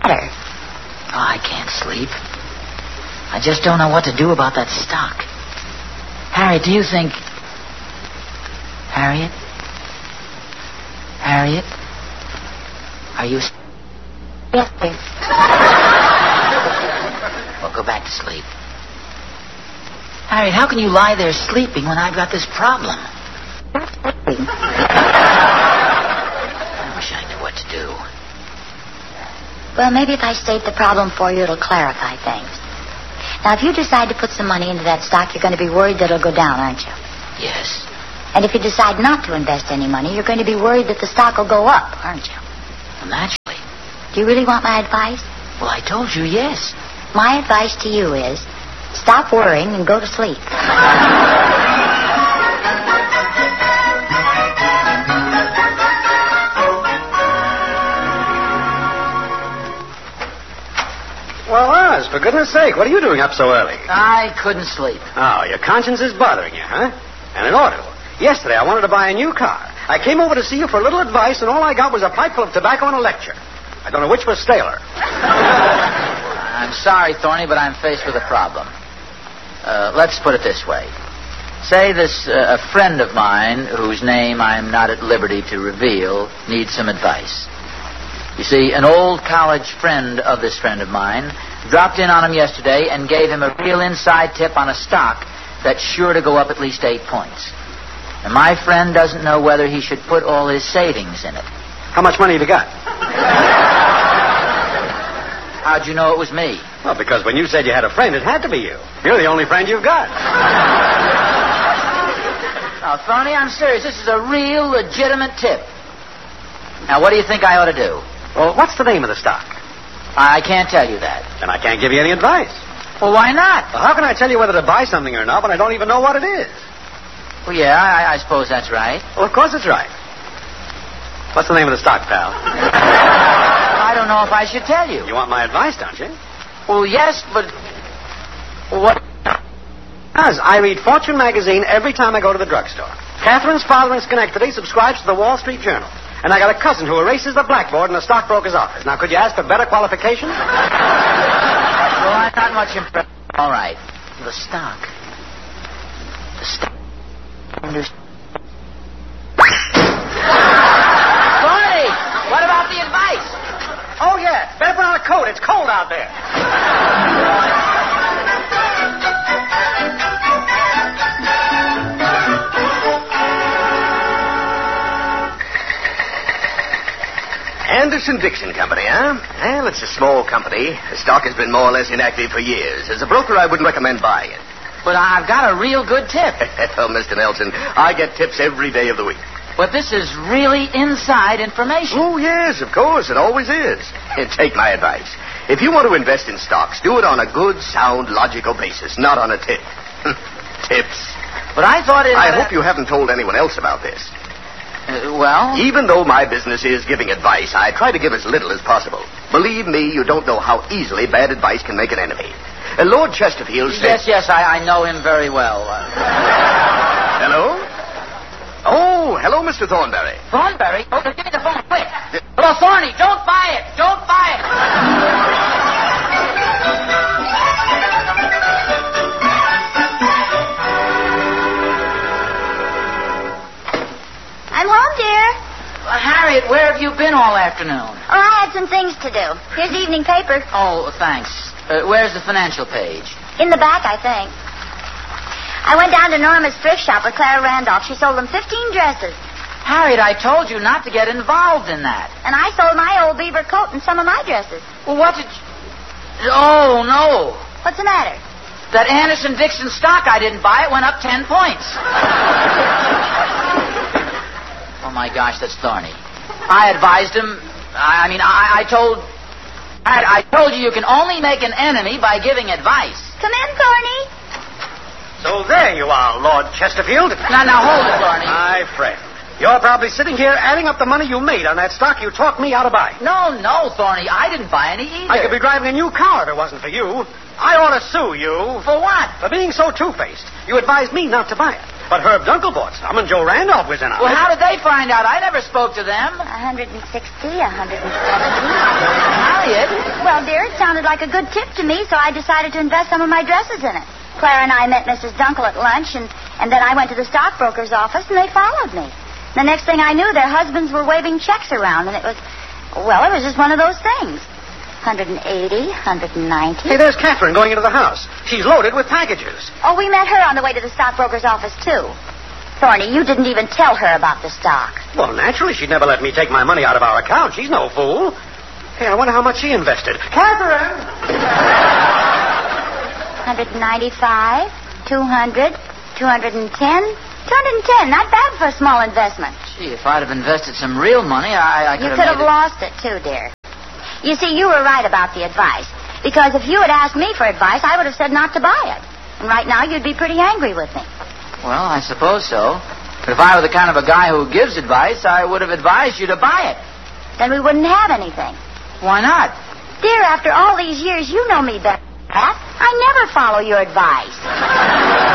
matter? Oh, I can't sleep. I just don't know what to do about that stock. Harriet, do you think... Harriet? Harriet? Are you... Yes, sir. Well, go back to sleep. Harriet, how can you lie there sleeping when I've got this problem? Not sleeping. I wish I knew what to do. Well, maybe if I state the problem for you, it'll clarify things. Now, if you decide to put some money into that stock, you're going to be worried that it'll go down, aren't you? Yes. And if you decide not to invest any money, you're going to be worried that the stock will go up, aren't you? Well, naturally. Do you really want my advice? Well, I told you yes. My advice to you is stop worrying and go to sleep. Well, Oz, for goodness sake, what are you doing up so early? I couldn't sleep. Oh, your conscience is bothering you, huh? And it ought to. Yesterday, I wanted to buy a new car. I came over to see you for a little advice, and all I got was a pipe full of tobacco and a lecture. I don't know which was staler. I'm sorry, Thorny, but I'm faced with a problem. Let's put it this way. Say a friend of mine, whose name I'm not at liberty to reveal, needs some advice. You see, an old college friend of this friend of mine dropped in on him yesterday and gave him a real inside tip on a stock that's sure to go up at least 8 points. And my friend doesn't know whether he should put all his savings in it. How much money have you got? How'd you know it was me? Well, because when you said you had a friend, it had to be you. You're the only friend you've got. Now, Thorny, I'm serious. This is a real, legitimate tip. Now, what do you think I ought to do? Well, what's the name of the stock? I can't tell you that. Then I can't give you any advice. Well, why not? Well, how can I tell you whether to buy something or not when I don't even know what it is? Well, yeah, I suppose that's right. Well, of course it's right. What's the name of the stock, pal? I don't know if I should tell you. You want my advice, don't you? Well, yes, but... What? As I read Fortune magazine every time I go to the drugstore. Catherine's father in Schenectady subscribes to the Wall Street Journal. And I got a cousin who erases the blackboard in the stockbroker's office. Now, could you ask for better qualifications? Well, I'm not much impressed. All right. The stock. Barney, what about the advice? Oh, yeah. Better put on a coat. It's cold out there. Anderson-Dixon Company, huh? Well, it's a small company. The stock has been more or less inactive for years. As a broker, I wouldn't recommend buying it. But I've got a real good tip. Well, Mr. Nelson, I get tips every day of the week. But this is really inside information. Oh, yes, of course. It always is. Take my advice. If you want to invest in stocks, do it on a good, sound, logical basis, not on a tip. Tips. But I thought it... I hope you haven't told anyone else about this. Well? Even though my business is giving advice, I try to give as little as possible. Believe me, you don't know how easily bad advice can make an enemy. Lord Chesterfield said... Yes, I know him very well. Hello? Oh, hello, Mr. Thornberry. Thornberry? Oh, give me the phone, quick. Hello, Thorny, don't buy it. Don't buy it. I'm home, dear. Harriet, where have you been all afternoon? Oh, I had some things to do. Here's the evening paper. Oh, thanks. Where's the financial page? In the back, I think. I went down to Norma's thrift shop with Clara Randolph. She sold them 15 dresses. Harriet, I told you not to get involved in that. And I sold my old beaver coat and some of my dresses. Well, what did you... Oh, no. What's the matter? That Anderson-Dixon stock I didn't buy, it went up 10 points. Oh, my gosh, that's Thorny. I advised him. I told you can only make an enemy by giving advice. Come in, Thorny. So there you are, Lord Chesterfield. Now, hold it, Thorny. My friend. You're probably sitting here adding up the money you made on that stock you talked me out of buying. No, Thorny, I didn't buy any either. I could be driving a new car if it wasn't for you. I ought to sue you. For what? For being so two-faced. You advised me not to buy it. But Herb Dunkel bought some, and Joe Randolph was in on it. Well, how did they find out? I never spoke to them. 160, 170. Harriet? It sounded like a good tip to me, so I decided to invest some of my dresses in it. Clara and I met Mrs. Dunkel at lunch, and then I went to the stockbroker's office, and they followed me. The next thing I knew, their husbands were waving checks around, and it was just one of those things. 180, 190. Hey, there's Catherine going into the house. She's loaded with packages. Oh, we met her on the way to the stockbroker's office, too. Thorny, you didn't even tell her about the stock. Well, naturally, she'd never let me take my money out of our account. She's no fool. Hey, I wonder how much she invested. Catherine! 195, 200, 210. 210, not bad for a small investment. Gee, if I'd have invested some real money, I could have... You could have lost it, too, dear. You see, you were right about the advice. Because if you had asked me for advice, I would have said not to buy it. And right now, you'd be pretty angry with me. Well, I suppose so. But if I were the kind of a guy who gives advice, I would have advised you to buy it. Then we wouldn't have anything. Why not? Dear, after all these years, you know me better, Pat. I never follow your advice.